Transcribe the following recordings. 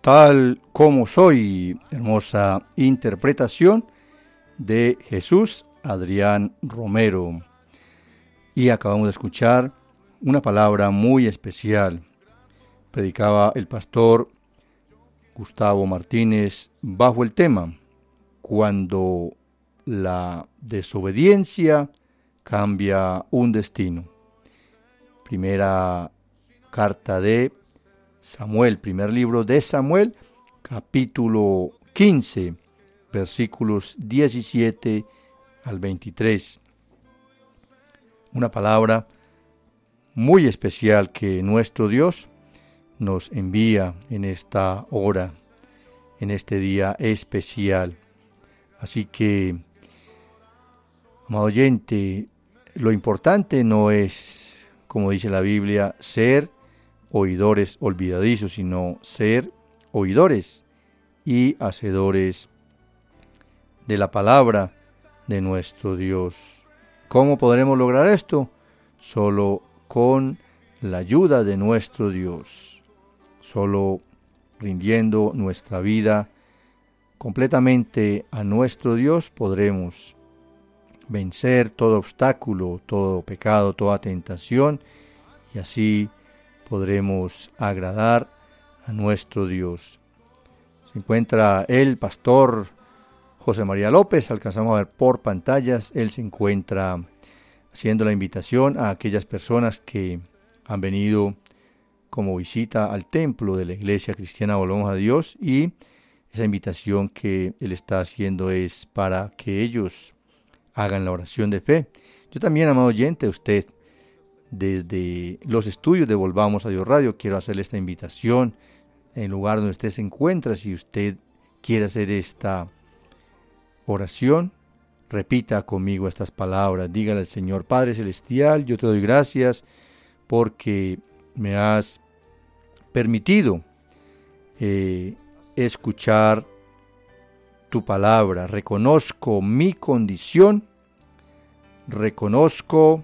Tal como soy, hermosa interpretación de Jesús Adrián Romero. Y acabamos de escuchar una palabra muy especial. Predicaba el pastor Gustavo Martínez bajo el tema: cuando la desobediencia cambia un destino. Primera carta de Samuel, primer libro de Samuel, capítulo 15, versículos 17 al 23. Una palabra muy especial que nuestro Dios nos envía en esta hora, en este día especial. Así que, amado oyente, lo importante no es, como dice la Biblia, ser oidores olvidadizos, sino ser oidores y hacedores de la palabra de nuestro Dios. ¿Cómo podremos lograr esto? Solo con la ayuda de nuestro Dios. Solo rindiendo nuestra vida completamente a nuestro Dios podremos vencer todo obstáculo, todo pecado, toda tentación, y así podremos agradar a nuestro Dios. Se encuentra el pastor José María López, alcanzamos a ver por pantallas. Él se encuentra haciendo la invitación a aquellas personas que han venido como visita al templo de la Iglesia Cristiana Volvamos a Dios, y esa invitación que él está haciendo es para que ellos hagan la oración de fe. Yo también, amado oyente, a usted, desde los estudios de Volvamos a Dios Radio, quiero hacerle esta invitación en el lugar donde usted se encuentra. Si usted quiere hacer esta oración, repita conmigo estas palabras. Dígale al Señor: Padre Celestial, yo te doy gracias porque me has permitido escuchar tu palabra. Reconozco mi condición, reconozco,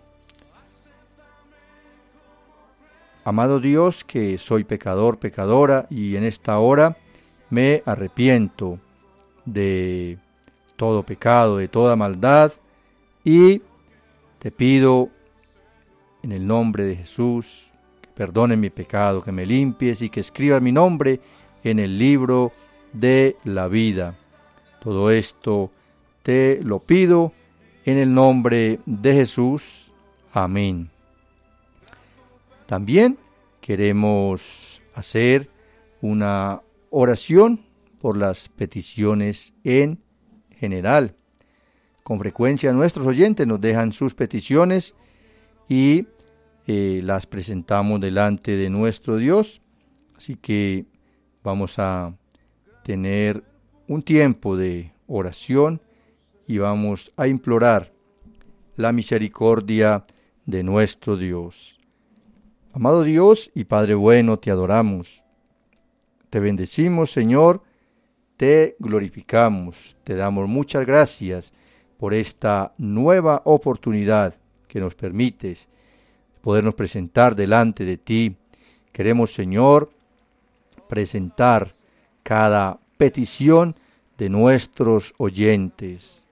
amado Dios, que soy pecador, pecadora, y en esta hora me arrepiento de todo pecado, de toda maldad, y te pido en el nombre de Jesús que perdones mi pecado, que me limpies y que escribas mi nombre en el libro de la vida. Todo esto te lo pido en el nombre de Jesús. Amén. También queremos hacer una oración por las peticiones en general. Con frecuencia nuestros oyentes nos dejan sus peticiones y las presentamos delante de nuestro Dios. Así que vamos a tener un tiempo de oración y vamos a implorar la misericordia de nuestro Dios. Amado Dios y Padre bueno, te adoramos, te bendecimos, Señor, te glorificamos, te damos muchas gracias por esta nueva oportunidad que nos permites podernos presentar delante de ti. Queremos, Señor, presentar cada petición de nuestros oyentes.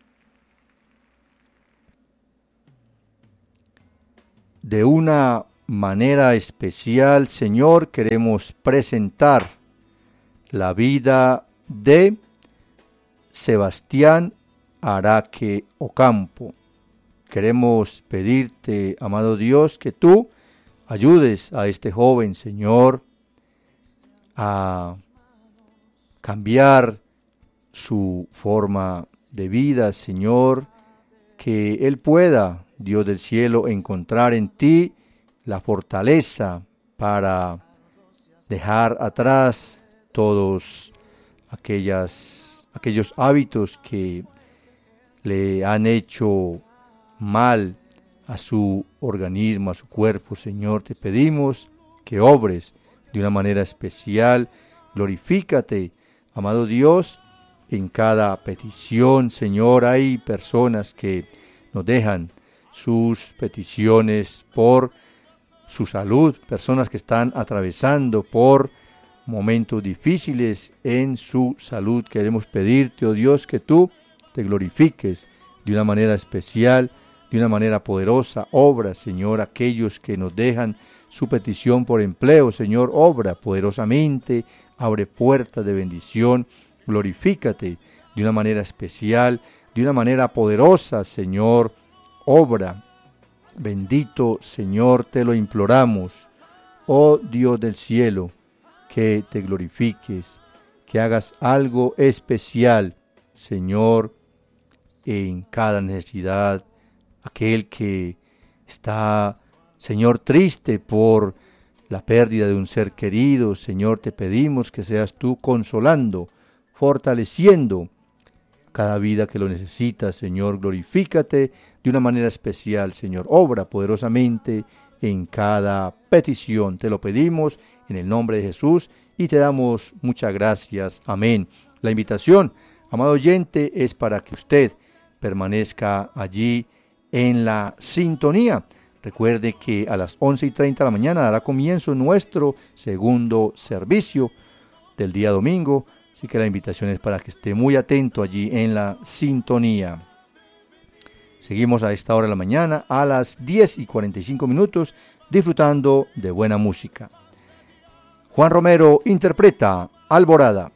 De una manera especial, Señor, queremos presentar la vida de Sebastián Araque Ocampo. Queremos pedirte, amado Dios, que tú ayudes a este joven, Señor, a cambiar su forma de vida, Señor, que él pueda, Dios del cielo, encontrar en ti la fortaleza para dejar atrás todos aquellos hábitos que le han hecho mal a su organismo, a su cuerpo. Señor, te pedimos que obres de una manera especial. Glorifícate, amado Dios, en cada petición. Señor, hay personas que nos dejan sus peticiones por su salud, personas que están atravesando por momentos difíciles en su salud. Queremos pedirte, oh Dios, que tú te glorifiques de una manera especial, de una manera poderosa. Obra, Señor, aquellos que nos dejan su petición por empleo. Señor, obra poderosamente, abre puertas de bendición. Glorifícate de una manera especial, de una manera poderosa, Señor. Obra. Bendito Señor, te lo imploramos. Oh Dios del cielo, que te glorifiques, que hagas algo especial, Señor, en cada necesidad. Aquel que está, Señor, triste por la pérdida de un ser querido, Señor, te pedimos que seas tú consolando, fortaleciendo cada vida que lo necesita, Señor. Glorifícate de una manera especial, Señor. Obra poderosamente en cada petición. Te lo pedimos en el nombre de Jesús y te damos muchas gracias. Amén. La invitación, amado oyente, es para que usted permanezca allí en la sintonía. Recuerde que a las 11:30 de la mañana dará comienzo nuestro segundo servicio del día domingo. Así que la invitación es para que esté muy atento allí en la sintonía. Seguimos a esta hora de la mañana, a las 10:45, disfrutando de buena música. Juan Romero interpreta Alborada.